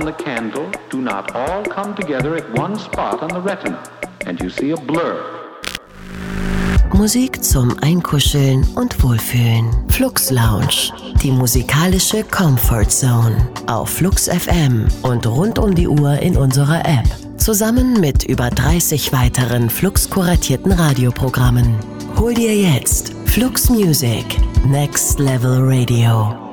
the candle do not all come together at one spot on the retina, and you see a blur. Musik zum Einkuscheln und Wohlfühlen. Flux Lounge, die musikalische Comfort Zone. Auf Flux FM und rund um die Uhr in unserer App. Zusammen mit über 30 weiteren Flux-kuratierten Radioprogrammen. Hol dir jetzt Flux Music, Next Level Radio.